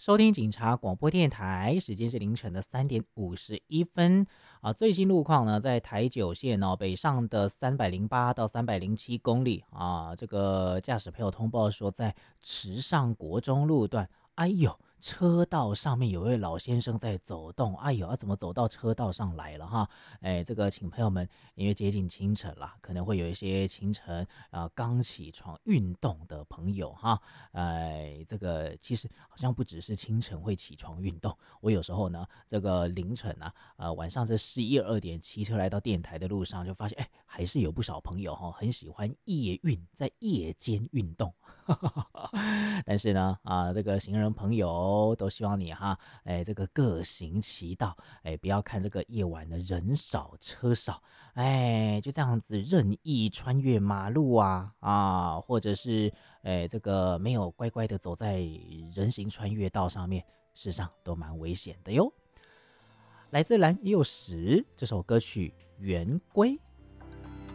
收听警察广播电台，时间是凌晨的3:51啊。最新路况呢，在台九线北上的308到307公里啊，这个驾驶朋友通报说，在池上国中路段，哎呦，车道上面有位老先生在走动，哎呦，怎么走到车道上来了哈？哎，这个请朋友们，因为接近清晨啦，可能会有一些清晨刚起床运动的朋友哈，这个其实好像不只是清晨会起床运动，我有时候呢，这个凌晨晚上这11、2点骑车来到电台的路上，就发现还是有不少朋友很喜欢夜运，在夜间运动。但是呢，这个行人朋友都希望你这个各行其道，不要看这个夜晚的人少车少，就这样子任意穿越马路或者是这个没有乖乖的走在人行穿越道上面，事实上都蛮危险的哟。来自蓝又时这首歌曲《圆规》。